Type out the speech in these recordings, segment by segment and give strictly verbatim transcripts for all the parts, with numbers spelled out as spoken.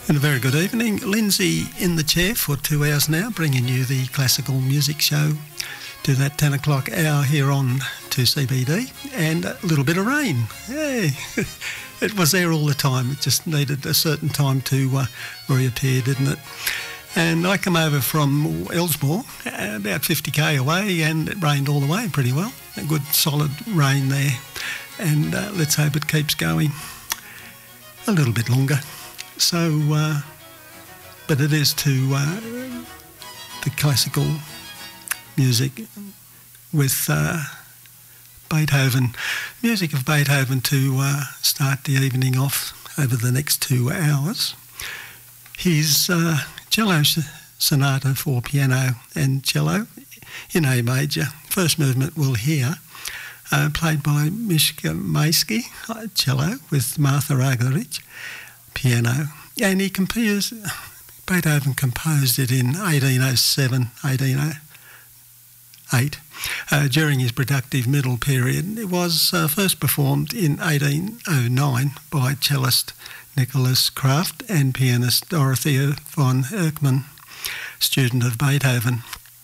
And a very good evening. Lindsay in the chair for two hours now, bringing you the classical music show to that ten o'clock hour here on two C B D. And a little bit of rain. Hey, it was there all the time. It just needed a certain time to uh, reappear, didn't it? And I come over from Elsmore, about fifty k away, and it rained all the way pretty well. A good solid rain there. And uh, let's hope it keeps going a little bit longer. So, uh, but it is to uh, the classical music with uh, Beethoven, music of Beethoven to uh, start the evening off over the next two hours. His uh, cello sonata for piano and cello in A major. First movement we'll hear, uh, played by Mieszko Majski, cello, with Martha Argerich, piano, and he composed, Beethoven composed it in eighteen oh seven, eighteen oh eight, uh, during his productive middle period. It was uh, first performed in eighteen oh nine by cellist Nicholas Kraft and pianist Dorothea von Erckmann, student of Beethoven.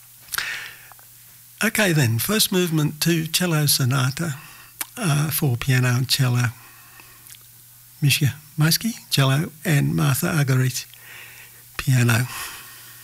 Okay then, first movement to cello sonata uh, for piano and cello. Mieszko Majski, cello, and Martha Argerich, piano.